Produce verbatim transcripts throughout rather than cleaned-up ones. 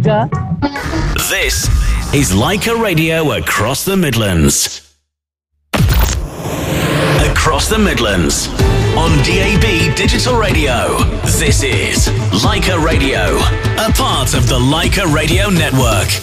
जाएगा. This is Leica Radio across the Midlands. Across the Midlands on D A B Digital Radio. This is Leica Radio, a part of the Leica Radio network.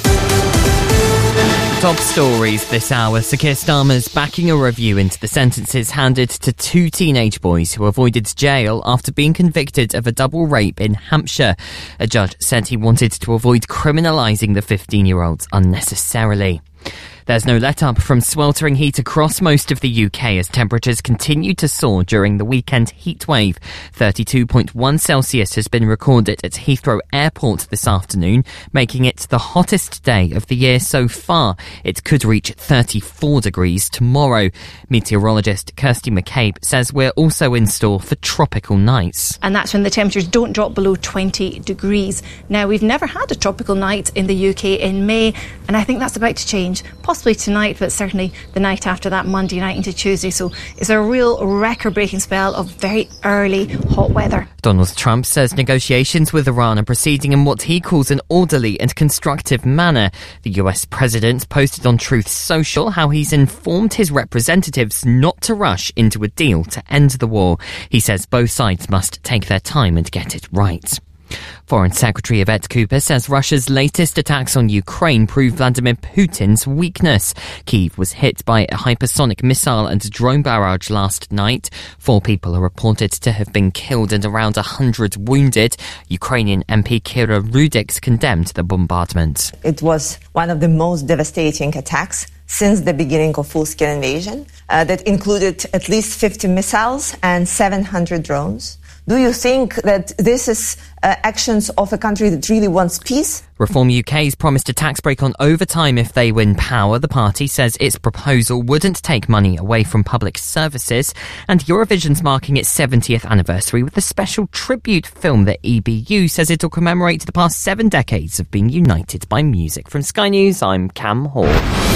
Top stories this hour. Sir Keir Starmer's backing a review into the sentences handed to two teenage boys who avoided jail after being convicted of a double rape in Hampshire. A judge said he wanted to avoid criminalising the fifteen-year-olds unnecessarily. There's no let-up from sweltering heat across most of the U K as temperatures continue to soar during the weekend heatwave. thirty-two point one Celsius has been recorded at Heathrow Airport this afternoon, making it the hottest day of the year so far. It could reach thirty-four degrees tomorrow. Meteorologist Kirsty McCabe says we're also in store for tropical nights. And that's when the temperatures don't drop below twenty degrees. Now, we've never had a tropical night in the U K in May, and I think that's about to change. Possibly tonight, but certainly the night after that, Monday night into Tuesday. So it's a real record-breaking spell of very early hot weather. Donald Trump says negotiations with Iran are proceeding in what he calls an orderly and constructive manner. The U S president posted on Truth Social how he's informed his representatives not to rush into a deal to end the war. He says both sides must take their time and get it right. Foreign Secretary Yvette Cooper says Russia's latest attacks on Ukraine prove Vladimir Putin's weakness. Kyiv was hit by a hypersonic missile and drone barrage last night. Four people are reported to have been killed and around one hundred wounded. Ukrainian M P Kira Rudiks condemned the bombardment. It was one of the most devastating attacks since the beginning of full-scale invasion uh, that included at least fifty missiles and seven hundred drones. Do you think that this is uh, actions of a country that really wants peace? Reform U K's promised a tax break on overtime if they win power. The party says its proposal wouldn't take money away from public services. And Eurovision's marking its seventieth anniversary with a special tribute film that E B U says it'll commemorate the past seven decades of being united by music. From Sky News, I'm Cam Hall.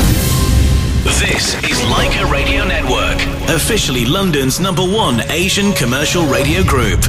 This is Leica Radio Network, officially London's number one Asian commercial radio group.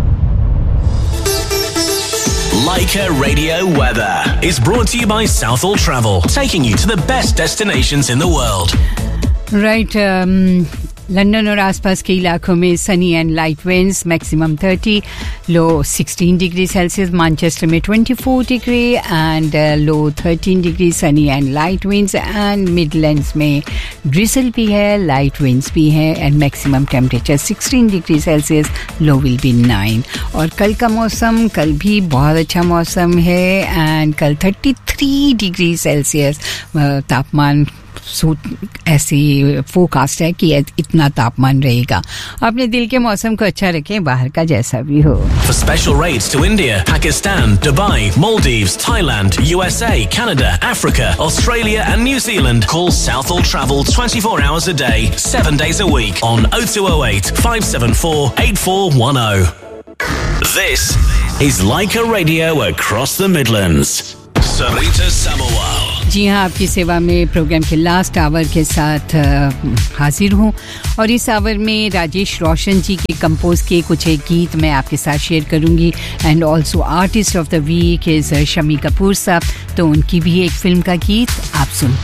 Leica Radio Weather is brought to you by Southall Travel, taking you to the best destinations in the world. Right, um, London और आसपास के इलाकों में Sunny and light winds maximum thirty low sixteen degree Celsius Manchester में twenty four degree and low thirteen degree Sunny and light winds and Midlands में drizzle भी है light winds भी है and maximum temperature sixteen degree Celsius low will be nine और कल का मौसम कल भी बहुत अच्छा मौसम है एंड कल थर्टी थ्री डिग्री सेल्सियस तापमान सो ऐसी फोरकास्ट है कि इतना तापमान रहेगा अपने दिल के मौसम को अच्छा रखें बाहर का जैसा भी हो For special rates to India, Pakistan, Dubai, Maldives, Thailand, U S A, Canada, Africa, Australia and New Zealand, call Southall Travel twenty-four hours a day, seven days a week on oh two oh eight, five seven four, eight four one oh. This is Leica Radio across the Midlands. Sarita Sabawal. जी हाँ आपकी सेवा में programme के last hour के साथ हाजिर हूँ और इस आवर में राजेश रोशन जी के कंपोज के कुछ एक गीत मैं आपके साथ शेयर करूँगी and also artist of the week is Shami Kapoor साहब तो उनकी भी एक फिल्म का गीत आप सुन